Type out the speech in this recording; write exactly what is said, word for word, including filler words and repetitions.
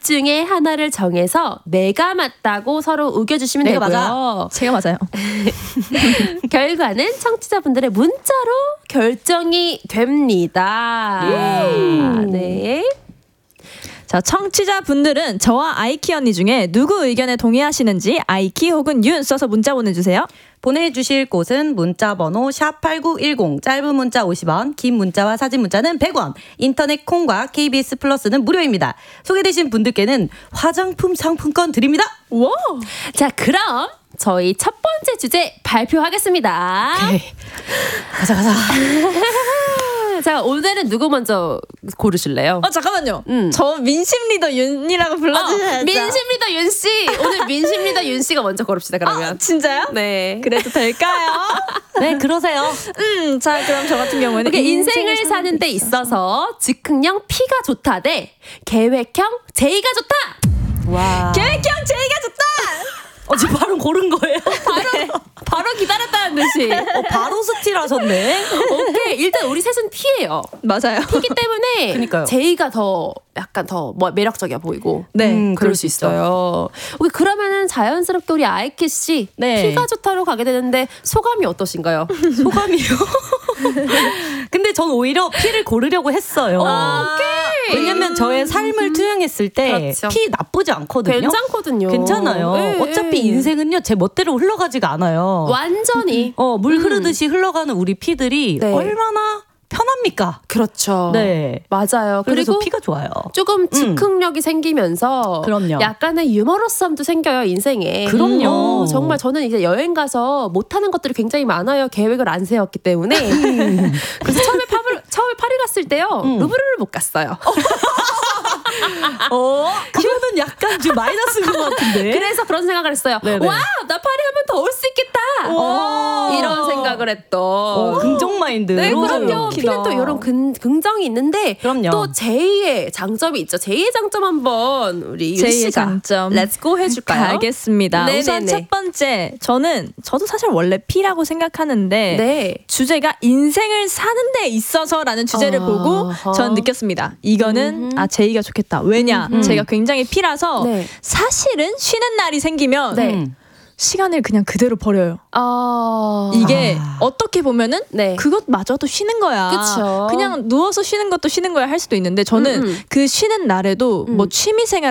중에 하나를 정해서 내가 맞다고 서로 우겨주시면 내가 되고요. 맞아. 제가 맞아요. 결과는 청취자분들의 문자로 결정이 됩니다. 네. 자, 청취자분들은 저와 아이키 언니 중에 누구 의견에 동의하시는지 아이키 혹은 윤 써서 문자 보내주세요. 보내주실 곳은 문자번호 샵팔구일공, 짧은 문자 오십 원, 긴 문자와 사진 문자는 백 원, 인터넷 콩과 케이비에스 플러스는 무료입니다. 소개되신 분들께는 화장품 상품권 드립니다. 와. 자, 그럼 저희 첫 번째 주제 발표하겠습니다. 오케이. 가자 가자. 자, 오늘은 누구 먼저 고르실래요? 어, 잠깐만요. 음. 저 민심 리더 윤이라고 불러주셔야죠. 어, 민심 리더 윤 씨. 오늘 민심 리더 윤 씨가 먼저 고릅시다. 그러면. 아, 진짜요? 네. 그래도 될까요? 네, 그러세요. 음, 자, 그럼 저 같은 경우에는 그러니까 인생을 사는 데 있어서 즉흥형 P가 좋다 대 계획형 J가 좋다. 와. 계획형 J가 좋다. 어제 바로 고른 거예요? 바로 바로 기다렸다는 듯이. 어, 바로 스틸하셨네. 오케이. 일단 우리 셋은 T예요. 맞아요. T이기 때문에 그러니까요. J가 더 약간 더 뭐 매력적이야 보이고. 네, 음, 그럴 수 있어요. 오케이, 그러면은 자연스럽게 우리 아이키 씨 네. T가 좋다로 가게 되는데 소감이 어떠신가요? 소감이요? 근데 전 오히려 P를 고르려고 했어요. 오케이. 왜냐면 저의 삶을 투영했을 때 그렇죠. P 나쁘지 않거든요. 괜찮거든요. 괜찮아요. 네, 어차피 네. 인생은요 제 멋대로 흘러가지가 않아요. 완전히. 어, 물 흐르듯이 흘러가는 우리 P들이 네. 얼마나 편합니까? 그렇죠. 네. 맞아요. 그래서 그리고 P가 좋아요. 조금 즉흥력이 생기면서 그럼요. 약간의 유머러썸도 생겨요, 인생에. 그럼요. 어, 정말 저는 이제 여행 가서 못하는 것들이 굉장히 많아요. 계획을 안 세웠기 때문에. 그래서 처음에 파를, 처음에 파리 갔을 때요. 음. 루브르를 못 갔어요. 어? 그거는 약간 좀 마이너스인 것 같은데. 그래서 그런 생각을 했어요. 네네. 와, 나 파리 하면 더 올 수 있겠다. 오. 이런 생각을 했던. 어, 긍정 마인드. 네, 그럼요. 웃기다. P는 또 이런 근, 긍정이 있는데 그럼요. 또 제이의 장점이 있죠. 제이의 장점 한번 우리 윤 제이의 씨가 장점. 렛츠고 해줄까요? 알겠습니다. 네네네. 우선 첫 번째, 저는 저도 사실 원래 P라고 생각하는데 네. 주제가 인생을 사는 데 있어서라는 주제를 어. 보고 전 느꼈습니다. 이거는 아 제이가 좋겠다. 왜냐? 음흠. 제가 굉장히 P라서 네. 사실은 쉬는 날이 생기면 네. 음. 시간을 그냥 그대로 버려요. 어... 이게 아. 어떻게 보면은 네. 그것마저도 쉬는 거야. 그쵸. 그냥 누워서 쉬는 것도 쉬는 거야 할 수도 있는데 저는 음, 음. 그 쉬는 날에도 음. 뭐 취미생활